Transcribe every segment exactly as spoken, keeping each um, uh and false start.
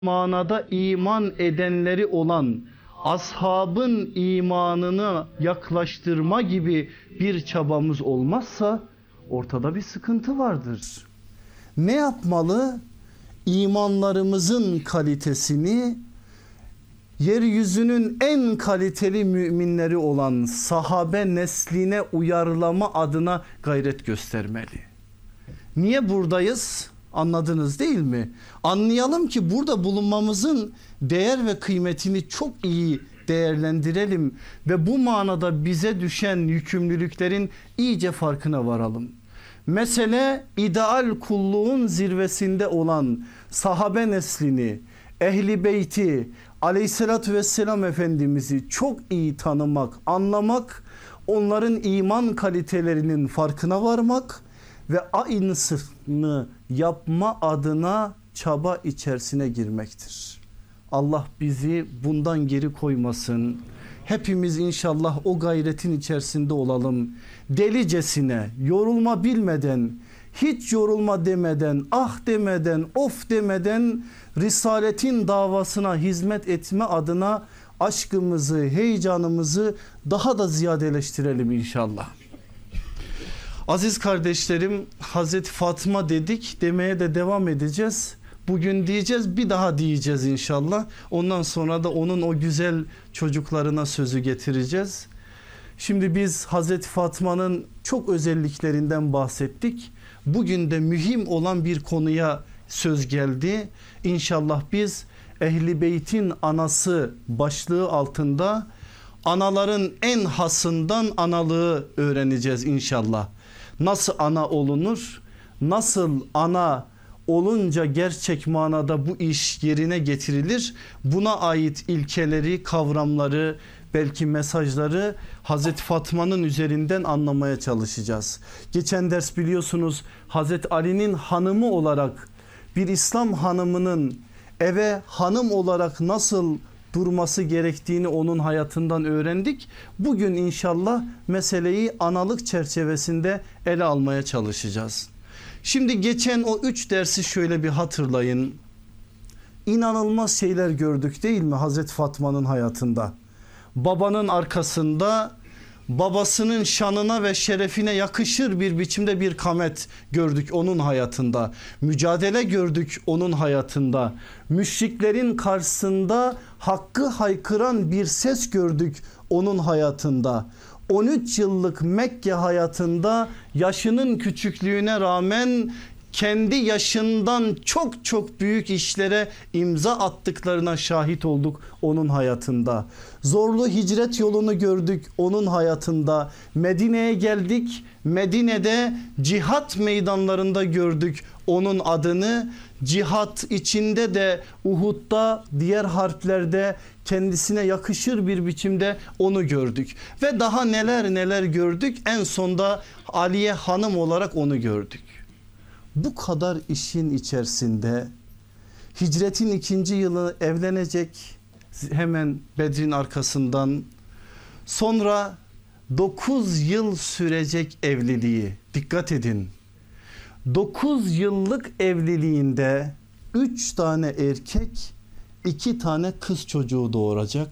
manada iman edenleri olan ashabın imanını yaklaştırma gibi bir çabamız olmazsa ortada bir sıkıntı vardır. Ne yapmalı? İmanlarımızın kalitesini yeryüzünün en kaliteli müminleri olan sahabe nesline uyarlama adına gayret göstermeli. Niye buradayız? Anladınız değil mi? Anlayalım ki burada bulunmamızın değer ve kıymetini çok iyi değerlendirelim ve bu manada bize düşen yükümlülüklerin iyice farkına varalım. Mesele ideal kulluğun zirvesinde olan sahabe neslini, ehli beyti, aleyhissalatü vesselam Efendimiz'i çok iyi tanımak, anlamak, onların iman kalitelerinin farkına varmak ve aynısını yapma adına çaba içerisine girmektir. Allah bizi bundan geri koymasın. Hepimiz inşallah o gayretin içerisinde olalım. Delicesine, yorulma bilmeden, hiç yorulma demeden, ah demeden, of demeden Risaletin davasına hizmet etme adına aşkımızı, heyecanımızı daha da ziyadeleştirelim inşallah. Aziz kardeşlerim, Hazreti Fatma dedik, demeye de devam edeceğiz. Bugün diyeceğiz, bir daha diyeceğiz inşallah. Ondan sonra da onun o güzel çocuklarına sözü getireceğiz. Şimdi biz Hazreti Fatma'nın çok özelliklerinden bahsettik. Bugün de mühim olan bir konuya söz geldi. İnşallah biz Ehli Beyt'in anası başlığı altında anaların en hasından analığı öğreneceğiz inşallah. Nasıl ana olunur? Nasıl ana olunca gerçek manada bu iş yerine getirilir? Buna ait ilkeleri, kavramları, belki mesajları Hazreti Fatma'nın üzerinden anlamaya çalışacağız. Geçen ders biliyorsunuz Hazreti Ali'nin hanımı olarak bir İslam hanımının eve hanım olarak nasıl durması gerektiğini onun hayatından öğrendik. Bugün inşallah meseleyi analık çerçevesinde ele almaya çalışacağız. Şimdi geçen o üç dersi şöyle bir hatırlayın. İnanılmaz şeyler gördük değil mi Hazreti Fatma'nın hayatında? Babanın arkasında babasının şanına ve şerefine yakışır bir biçimde bir kamet gördük onun hayatında. Mücadele gördük onun hayatında. Müşriklerin karşısında hakkı haykıran bir ses gördük onun hayatında. on üç yıllık Mekke hayatında yaşının küçüklüğüne rağmen kendi yaşından çok çok büyük işlere imza attıklarına şahit olduk onun hayatında. Zorlu hicret yolunu gördük onun hayatında. Medine'ye geldik. Medine'de cihat meydanlarında gördük onun adını. Cihat içinde de Uhud'da, diğer harplerde kendisine yakışır bir biçimde onu gördük. Ve daha neler neler gördük. En sonda Aliye hanım olarak onu gördük. Bu kadar işin içerisinde hicretin ikinci yılı evlenecek, hemen Bedir'in arkasından, sonra dokuz yıl sürecek evliliği, dikkat edin, dokuz yıllık evliliğinde üç tane erkek, iki tane kız çocuğu doğuracak.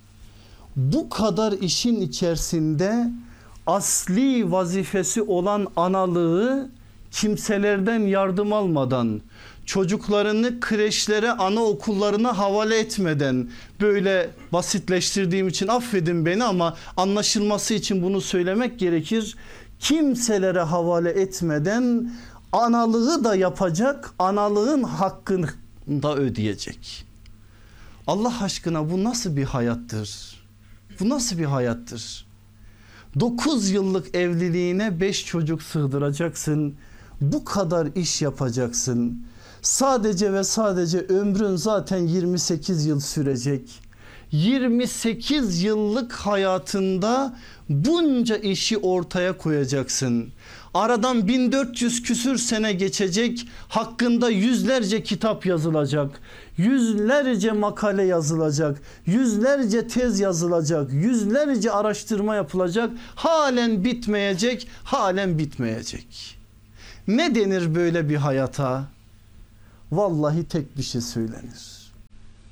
Bu kadar işin içerisinde asli vazifesi olan analığı kimselerden yardım almadan, çocuklarını kreşlere, anaokullarına havale etmeden, böyle basitleştirdiğim için affedin beni ama anlaşılması için bunu söylemek gerekir. Kimselere havale etmeden analığı da yapacak, analığın hakkını da ödeyecek. Allah aşkına bu nasıl bir hayattır? Bu nasıl bir hayattır? dokuz yıllık evliliğine beş çocuk sığdıracaksın. Bu kadar iş yapacaksın. Sadece ve sadece ömrün zaten yirmi sekiz yıl sürecek. yirmi sekiz yıllık hayatında bunca işi ortaya koyacaksın. Aradan bin dört yüz küsür sene geçecek. Hakkında yüzlerce kitap yazılacak. Yüzlerce makale yazılacak. Yüzlerce tez yazılacak. Yüzlerce araştırma yapılacak. Halen bitmeyecek. Halen bitmeyecek. Ne denir böyle bir hayata? Vallahi tek bir şey söylenir.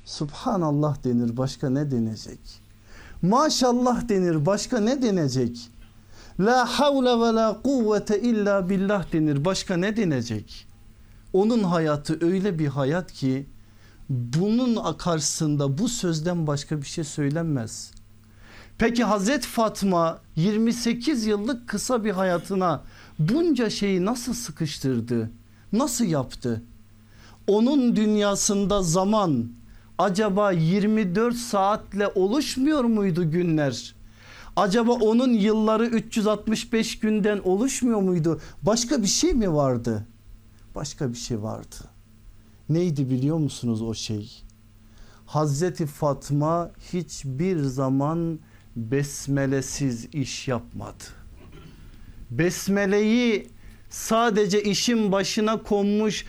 Subhanallah denir, başka ne denecek? Maşallah denir, başka ne denecek? La havle ve la kuvvete illa billah denir, başka ne denecek? Onun hayatı öyle bir hayat ki bunun karşısında bu sözden başka bir şey söylenmez. Peki Hazreti Fatma yirmi sekiz yıllık kısa bir hayatına bunca şeyi nasıl sıkıştırdı? Nasıl yaptı? Onun dünyasında zaman acaba yirmi dört saatle oluşmuyor muydu günler? Acaba onun yılları üç yüz altmış beş günden oluşmuyor muydu? Başka bir şey mi vardı? Başka bir şey vardı. Neydi biliyor musunuz o şey? Hazreti Fatma hiçbir zaman besmelesiz iş yapmadı. Besmeleyi sadece işin başına konmuş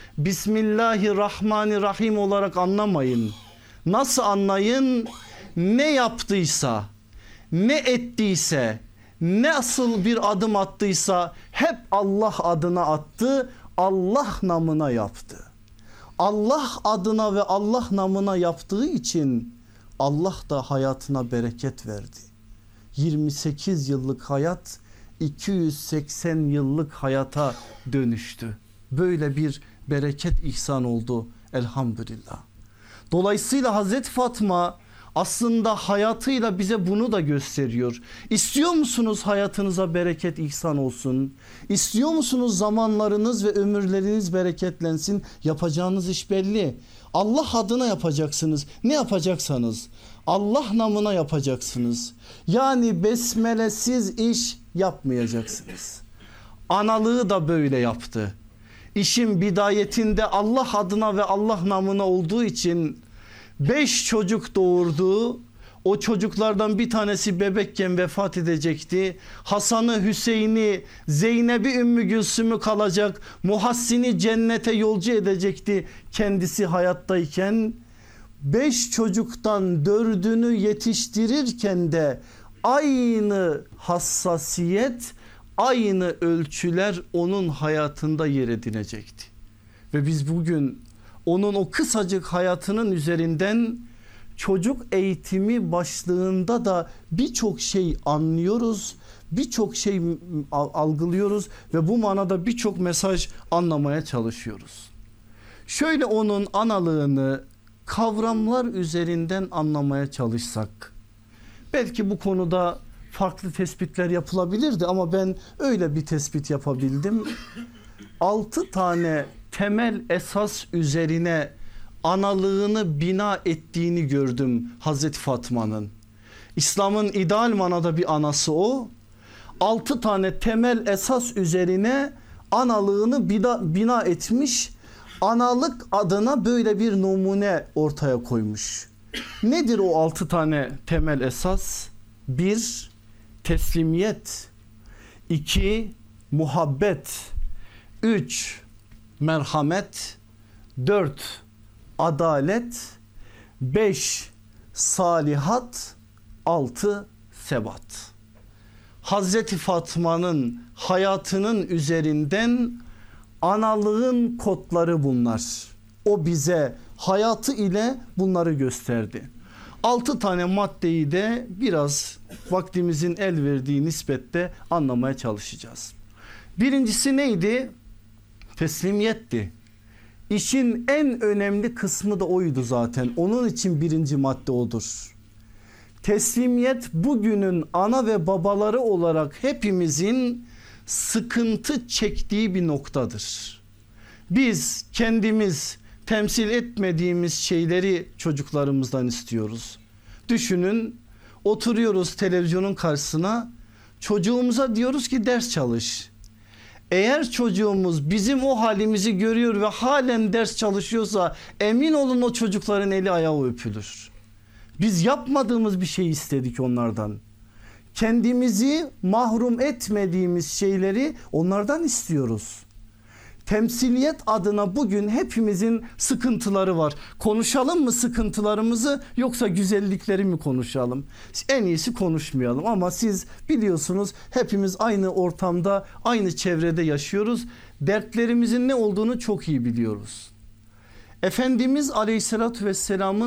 Bismillahirrahmanirrahim olarak anlamayın. Nasıl anlayın? Ne yaptıysa, ne ettiyse, nasıl bir adım attıysa hep Allah adına attı, Allah namına yaptı. Allah adına ve Allah namına yaptığı için Allah da hayatına bereket verdi. yirmi sekiz yıllık hayat iki yüz seksen yıllık hayata dönüştü. Böyle bir bereket ihsan oldu elhamdülillah. Dolayısıyla Hazreti Fatma aslında hayatıyla bize bunu da gösteriyor. İstiyor musunuz hayatınıza bereket ihsan olsun? İstiyor musunuz zamanlarınız ve ömürleriniz bereketlensin? Yapacağınız iş belli. Allah adına yapacaksınız. Ne yapacaksanız Allah namına yapacaksınız. Yani besmelesiz iş yapmayacaksınız. Analığı da böyle yaptı. İşin bidayetinde Allah adına ve Allah namına olduğu için beş çocuk doğurdu. O çocuklardan bir tanesi bebekken vefat edecekti. Hasan'ı, Hüseyin'i, Zeynep'i, Ümmü Gülsüm'ü kalacak. Muhassini cennete yolcu edecekti kendisi hayattayken. Beş çocuktan dördünü yetiştirirken de aynı hassasiyet, aynı ölçüler onun hayatında yer edinecekti. Ve biz bugün onun o kısacık hayatının üzerinden çocuk eğitimi başlığında da birçok şey anlıyoruz, birçok şey algılıyoruz ve bu manada birçok mesaj anlamaya çalışıyoruz. Şöyle onun analığını kavramlar üzerinden anlamaya çalışsak, belki bu konuda farklı tespitler yapılabilirdi ama ben öyle bir tespit yapabildim. Altı tane temel esas üzerine analığını bina ettiğini gördüm Hazreti Fatma'nın. İslam'ın ideal manada bir anası o. Altı tane temel esas üzerine analığını bina, bina etmiş. Analık adına böyle bir numune ortaya koymuş. Nedir o altı tane temel esas? Bir, teslimiyet. İki, muhabbet. Üç, merhamet. Dört, adalet. Beş, salihat. Altı, sebat. Hazreti Fatma'nın hayatının üzerinden analığın kodları bunlar. O bize hayatı ile bunları gösterdi. Altı tane maddeyi de biraz vaktimizin el verdiği nispette anlamaya çalışacağız. Birincisi neydi? Teslimiyetti. İşin en önemli kısmı da oydu zaten. Onun için birinci madde odur. Teslimiyet bugünün ana ve babaları olarak hepimizin sıkıntı çektiği bir noktadır. Biz kendimiz temsil etmediğimiz şeyleri çocuklarımızdan istiyoruz. Düşünün, oturuyoruz televizyonun karşısına, çocuğumuza diyoruz ki ders çalış. Eğer çocuğumuz bizim o halimizi görüyor ve halen ders çalışıyorsa emin olun o çocukların eli ayağı öpülür. Biz yapmadığımız bir şey istedik onlardan. Kendimizi mahrum etmediğimiz şeyleri onlardan istiyoruz. Temsiliyet adına bugün hepimizin sıkıntıları var. Konuşalım mı sıkıntılarımızı yoksa güzellikleri mi konuşalım? En iyisi konuşmayalım ama siz biliyorsunuz hepimiz aynı ortamda, aynı çevrede yaşıyoruz. Dertlerimizin ne olduğunu çok iyi biliyoruz. Efendimiz Aleyhisselatü Vesselam'ın